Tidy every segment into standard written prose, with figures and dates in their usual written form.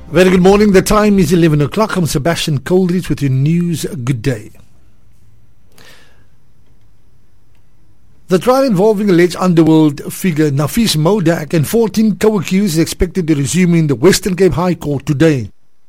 Very good morning. The time is 11 o'clock. I'm Sebastian Coldridge with your news. Good day. The trial involving alleged underworld figure Nafis Modak and 14 co-accused is expected to resume in the Western Cape High Court today.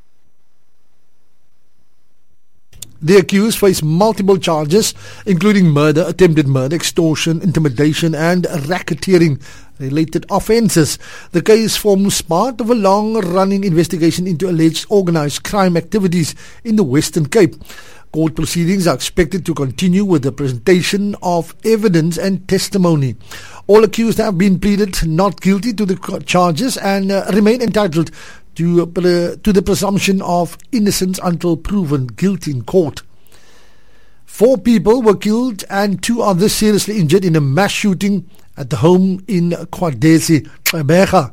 The accused face multiple charges, including murder, attempted murder, extortion, intimidation, and racketeering related offences. The case forms part of a long-running investigation into alleged organised crime activities in the Western Cape. Court proceedings are expected to continue with the presentation of evidence and testimony. All accused have been pleaded not guilty to the charges and remain entitled to the presumption of innocence until proven guilty in court. 4 people were killed and 2 others seriously injured in a mass shooting at the home in Kwadesi, Gqeberha.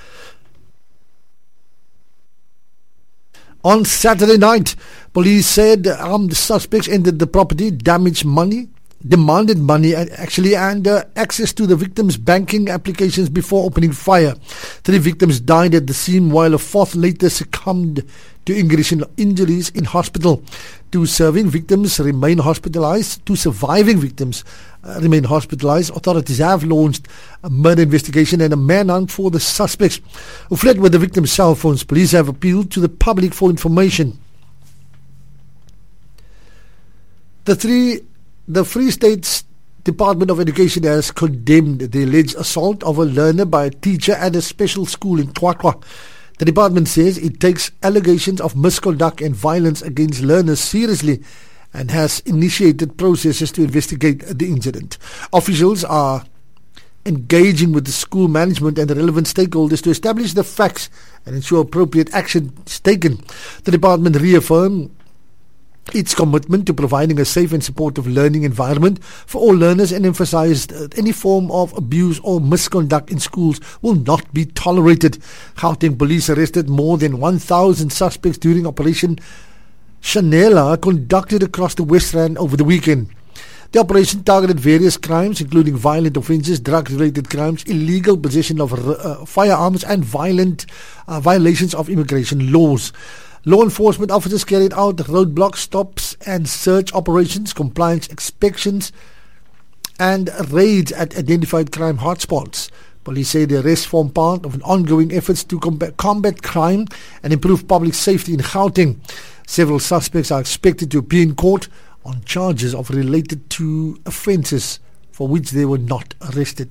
On Saturday night, police said armed suspects entered the property, demanded money and access to the victims' banking applications before opening fire. 3 victims died at the scene while a 4th later succumbed to injuries in hospital. 2 surviving victims remain hospitalized. Authorities have launched a murder investigation and a manhunt for the suspects who fled with the victims' cell phones. Police have appealed to the public for information. The Free State's Department of Education has condemned the alleged assault of a learner by a teacher at a special school in Twatwa. The department says it takes allegations of misconduct and violence against learners seriously and has initiated processes to investigate the incident. Officials are engaging with the school management and the relevant stakeholders to establish the facts and ensure appropriate action is taken. The department reaffirmed its commitment to providing a safe and supportive learning environment for all learners and emphasized that any form of abuse or misconduct in schools will not be tolerated. Gauteng police arrested more than 1,000 suspects during Operation Chanela conducted across the West Rand over the weekend. The operation targeted various crimes including violent offences, drug-related crimes, illegal possession of firearms and violations of immigration laws. Law enforcement officers carried out roadblock stops and search operations, compliance inspections and raids at identified crime hotspots. Police say the arrests form part of an ongoing efforts to combat crime and improve public safety in Gauteng. Several suspects are expected to appear in court on charges of related to offences for which they were not arrested.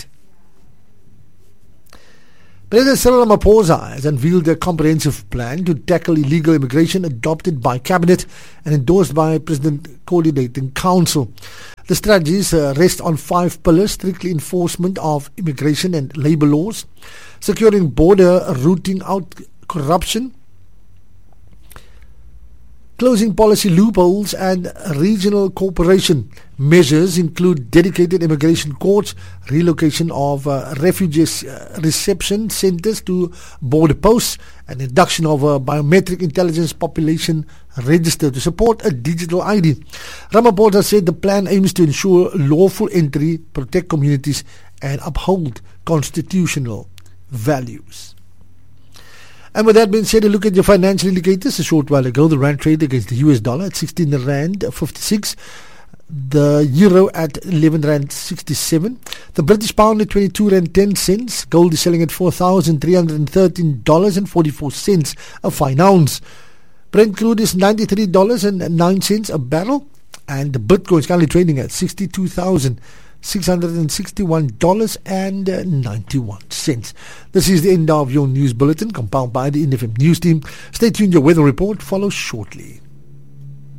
President Cyril Ramaphosa has unveiled a comprehensive plan to tackle illegal immigration adopted by Cabinet and endorsed by President Coordinating Council. The strategies rest on 5 pillars: strictly enforcement of immigration and labour laws, securing border, rooting out corruption, closing policy loopholes and regional cooperation. Measures include dedicated immigration courts, relocation of refugees reception centres to border posts, and induction of a biometric intelligence population register to support a digital ID. Ramaphosa said the plan aims to ensure lawful entry, protect communities and uphold constitutional values. And with that being said, a look at your financial indicators. A short while ago, the rand traded against the US dollar at 16 rand 56, the euro at 11 rand 67, the British pound at 22 rand 10 cents, gold is selling at $4,313.44 a fine ounce. Brent crude is $93.09 a barrel, and the Bitcoin is currently trading at $62,661.91. This is the end of your news bulletin, compiled by the NFM News team. Stay tuned, your weather report follows shortly.